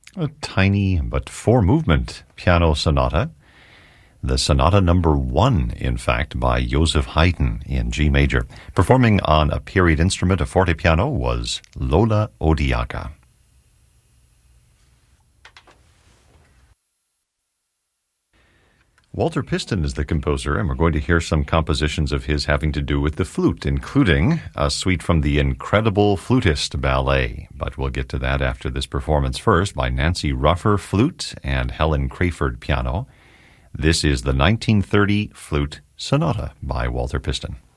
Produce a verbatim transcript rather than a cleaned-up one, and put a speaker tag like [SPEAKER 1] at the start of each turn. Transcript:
[SPEAKER 1] A tiny but four-movement piano sonata. The Sonata Number One, in fact, by Joseph Haydn in G major. Performing on a period instrument, a fortepiano, was Lola Odiaka. Walter Piston is the composer, and we're going to hear some compositions of his having to do with the flute, including a suite from the Incredible Flutist Ballet. But we'll get to that after this performance. First, by Nancy Ruffer, flute, and Helen Crayford, piano. This is the nineteen thirty Flute Sonata by Walter Piston.